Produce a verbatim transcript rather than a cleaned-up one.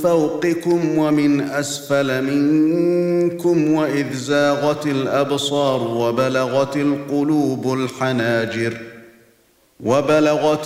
فوقكم ومن أسفل منكم وإذ زاغت الأبصار وبلغت القلوب الحناجر وبلغت